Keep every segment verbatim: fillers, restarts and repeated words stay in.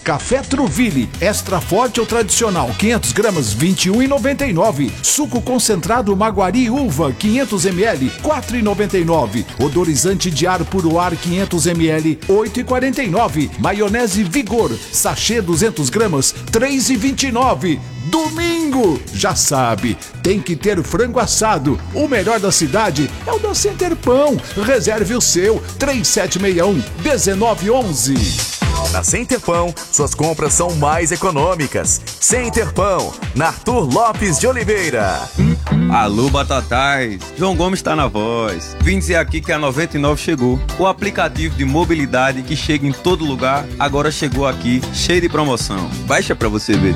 Café Truville, extra forte ou tradicional, quinhentas gramas, vinte e um reais e noventa e nove centavos. Suco concentrado Maguari Uva, quinhentos mililitros, quatro reais e noventa e nove centavos. Odorizante de ar puro ar, quinhentos mililitros, oito reais e quarenta e nove centavos. Maionese Vigor, sachê duzentas gramas, três reais e vinte e nove centavos. Domingo, já sabe, tem que ter frango assado. O melhor da cidade é o da Center Pão. Reserve o seu, três sete seis um, um nove um um. Na Center Pão, suas compras são mais econômicas. Center Pão, na Arthur Lopes de Oliveira. Alô, Batatais! João Gomes está na voz. Vim dizer aqui que a noventa e nove chegou. O aplicativo de mobilidade que chega em todo lugar, agora chegou aqui, cheio de promoção. Baixa pra você ver.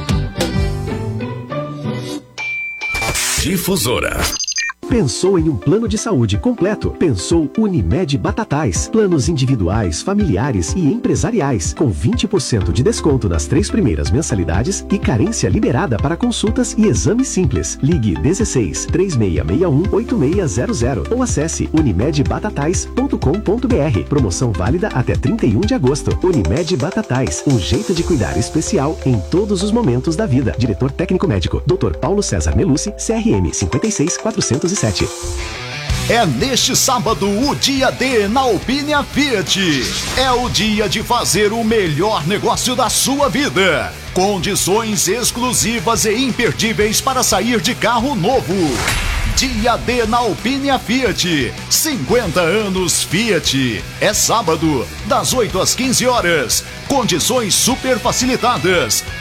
Difusora. Pensou em um plano de saúde completo? Pensou Unimed Batatais. Planos individuais, familiares e empresariais, com vinte por cento de desconto nas três primeiras mensalidades e carência liberada para consultas e exames simples. Ligue dezesseis, três seis seis um, oito seis zero zero ou acesse unimed batatais ponto com ponto br. Promoção válida até trinta e um de agosto. Unimed Batatais, um jeito de cuidar especial em todos os momentos da vida. Diretor técnico médico, doutor Paulo César Melucci, C R M cinco seis quatrocentos e sete. É neste sábado o dia D na Opínia Fiat. É o dia de fazer o melhor negócio da sua vida. Condições exclusivas e imperdíveis para sair de carro novo. Dia D na Opínia Fiat. cinquenta anos Fiat. É sábado, das oito às quinze horas. Condições super facilitadas.